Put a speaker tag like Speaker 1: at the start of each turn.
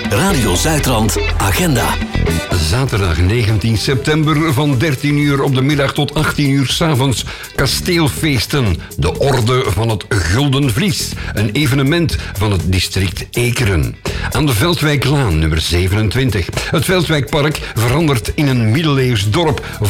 Speaker 1: Radio Zuidrand Agenda.
Speaker 2: Zaterdag 19 september van 13 uur op de middag tot 18 uur 's avonds. Kasteelfeesten, de Orde van het Gulden Vlies. Een evenement van het district Ekeren. Aan de Veldwijklaan nummer 27. Het Veldwijkpark verandert in een middeleeuws dorp